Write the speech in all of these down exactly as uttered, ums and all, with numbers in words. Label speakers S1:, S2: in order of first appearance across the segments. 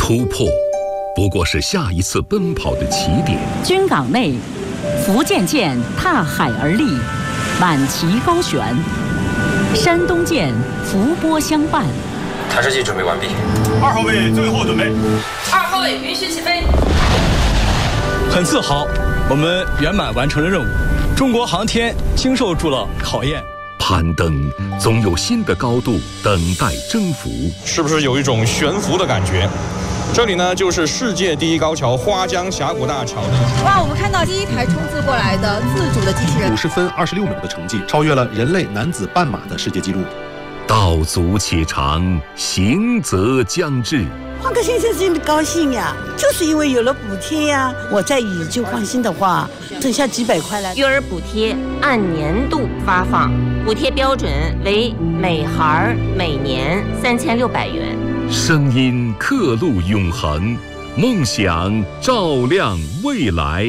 S1: 突破不过是下一次奔跑的起点。
S2: 军港内，福建舰踏海而立，满旗高悬；山东舰伏波相伴。
S3: 探视器准备完毕。
S4: 二号位最后准备。
S5: 二号位允许起飞。
S6: 很自豪，我们圆满完成了任务。中国航天经受住了考验。
S1: 攀登总有新的高度等待征服，
S7: 是不是有一种悬浮的感觉？这里呢，就是世界第一高桥花江峡谷大桥。
S8: 哇，我们看到第一台冲刺过来的自主的机器人，
S9: 五十分二十六秒的成绩，超越了人类男子半马的世界纪录。
S1: 道阻且长，行则将至。
S10: 换个先生真的高兴呀，就是因为有了补贴呀。我在以就放心的话，剩下几百块了。
S11: 育儿补贴按年度发放，补贴标准为每孩每年三千六百元。
S1: 声音刻录永恒，梦想照亮未来。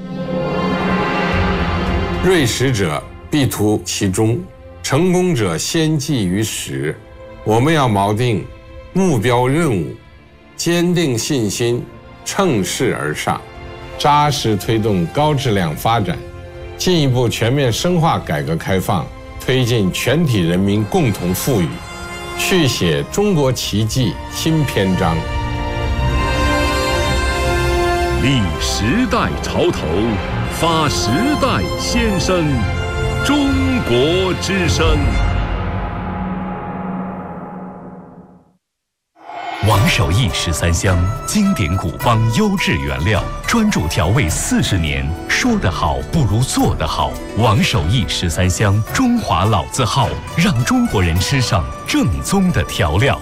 S12: 锐识者必图其中，成功者先记于始。我们要锚定目标任务，坚定信心，乘势而上，扎实推动高质量发展，进一步全面深化改革开放，推进全体人民共同富裕，续写中国奇迹新篇章。
S1: 立时代潮头，发时代先声，中国之声。
S13: 王守义十三香，经典古方优质原料，专注调味四十年，说得好不如做得好。王守义十三香，中华老字号，让中国人吃上正宗的调料。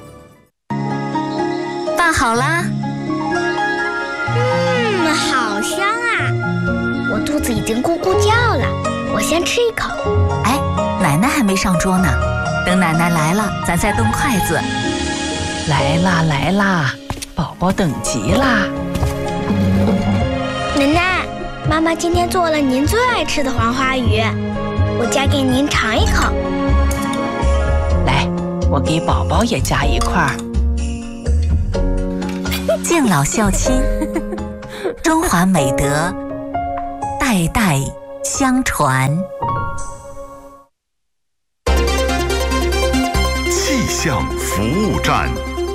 S14: 拌好啦。嗯，好香啊！我肚子已经咕咕叫了，我先吃一口。
S15: 哎，奶奶还没上桌呢，等奶奶来了，咱再动筷子。
S2: 来啦来啦，宝宝等急啦！
S14: 奶奶，妈妈今天做了您最爱吃的黄花鱼，我夹给您尝一口。
S2: 来，我给宝宝也夹一块儿。
S15: 敬老孝亲，中华美德代代相传。
S1: 气象服务站。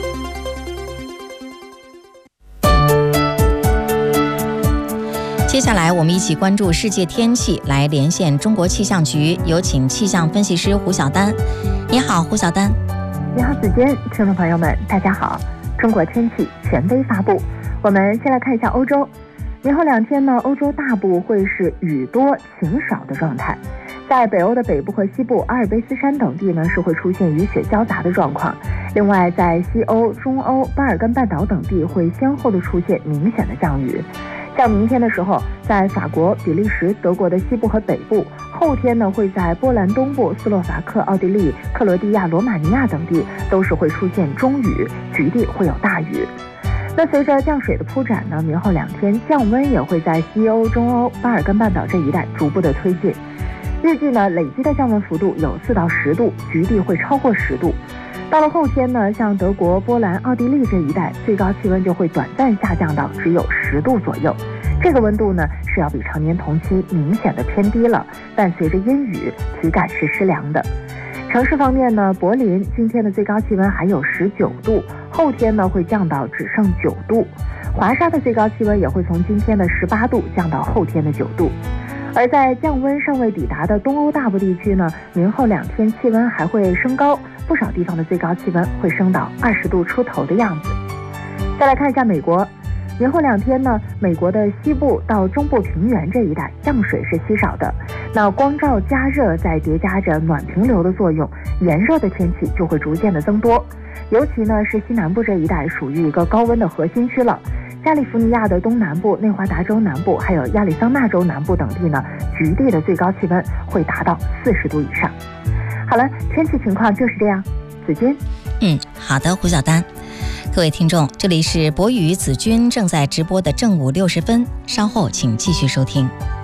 S16: 接下来我们一起关注世界天气，来连线中国气象局，有请气象分析师胡晓丹。你好，胡晓丹。
S17: 你好，子坚，听众朋友们，大家好。中国天气权威发布，我们先来看一下欧洲。明后两天呢，欧洲大部会是雨多晴少的状态，在北欧的北部和西部，阿尔卑斯山等地呢是会出现雨雪交杂的状况。另外，在西欧、中欧、巴尔干半岛等地会先后的出现明显的降雨。像明天的时候，在法国、比利时、德国的西部和北部；后天呢，会在波兰东部、斯洛伐克、奥地利、克罗地亚、罗马尼亚等地都是会出现中雨，局地会有大雨。那随着降水的铺展呢，明后两天降温也会在西欧、中欧、巴尔干半岛这一带逐步的推进。预计呢，累积的降温幅度有四到十度，局地会超过十度。到了后天呢，像德国、波兰、奥地利这一带，最高气温就会短暂下降到只有十度左右。这个温度呢，是要比常年同期明显的偏低了，伴随着阴雨，体感是湿凉的。城市方面呢，柏林今天的最高气温还有十九度，后天呢会降到只剩九度。华沙的最高气温也会从今天的十八度降到后天的九度。而在降温尚未抵达的东欧大部地区呢，明后两天气温还会升高，不少地方的最高气温会升到二十度出头的样子。再来看一下美国，明后两天呢，美国的西部到中部平原这一带降水是稀少的，那光照加热再叠加着暖平流的作用，炎热的天气就会逐渐的增多。尤其呢是西南部这一带属于一个高温的核心区了。加利福尼亚的东南部、内华达州南部还有亚利桑那州南部等地呢，局地的最高气温会达到四十度以上。好了，天气情况就是这样。子君，
S16: 嗯，好的，胡晓丹。各位听众，这里是博宇子君正在直播的正午六十分，稍后请继续收听。